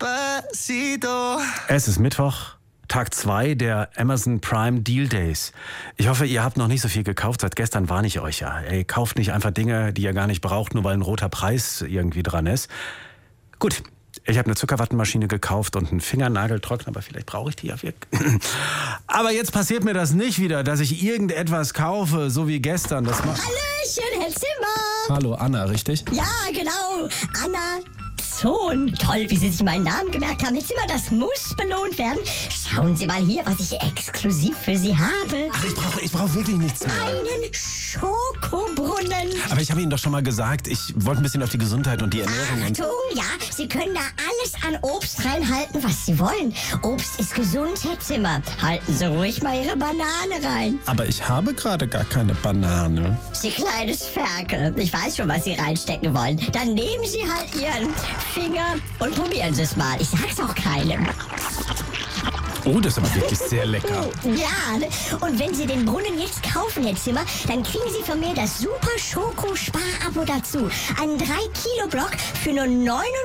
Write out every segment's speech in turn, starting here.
Despacito. Es ist Mittwoch, Tag 2 der Amazon Prime Deal Days. Ich hoffe, ihr habt noch nicht so viel gekauft. Seit gestern warne ich euch ja. Ey, kauft nicht einfach Dinge, die ihr gar nicht braucht, nur weil ein roter Preis irgendwie dran ist. Gut, ich habe eine Zuckerwattenmaschine gekauft und einen Fingernageltrockner, aber vielleicht brauche ich die ja wirklich. Aber jetzt passiert mir das nicht wieder, dass ich irgendetwas kaufe, so wie gestern. Das macht... Hallöchen, Herr Zimmer. Hallo, Anna, richtig? Ja, genau. Anna Sohn. Toll, wie Sie sich meinen Namen gemerkt haben. Herr Zimmer, das muss belohnt werden. Schauen Sie mal hier, was ich exklusiv für Sie habe. Ach, ich brauch wirklich nichts mehr. Einen Schokobrunnen. Aber ich habe Ihnen doch schon mal gesagt, ich wollte ein bisschen auf die Gesundheit und die Ernährung und... Achtung, ja, Sie können da alles an Obst reinhalten, was Sie wollen. Obst ist gesund, Herr Zimmer. Halten Sie ruhig mal Ihre Banane rein. Aber ich habe gerade gar keine Banane. Sie kleines Ferkel. Ich weiß schon, was Sie reinstecken wollen. Dann nehmen Sie halt Ihren Finger und probieren Sie es mal. Ich sag's auch keinem. Oh, das ist aber wirklich sehr lecker. Ja, ne? Und wenn Sie den Brunnen jetzt kaufen, Herr Zimmer, dann kriegen Sie von mir das Super Schoko-Spar-Abo dazu. Einen 3-Kilo-Block für nur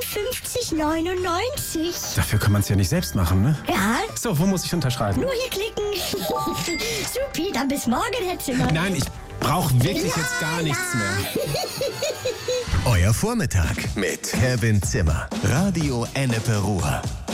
59,99. Dafür kann man es ja nicht selbst machen, ne? Ja, So, wo muss ich unterschreiben? nur hier klicken. Supi, dann bis morgen, Herr Zimmer. Nein, ich brauche wirklich jetzt gar nichts mehr. Euer Vormittag mit Kevin Zimmer. Radio Ennepe Ruhr.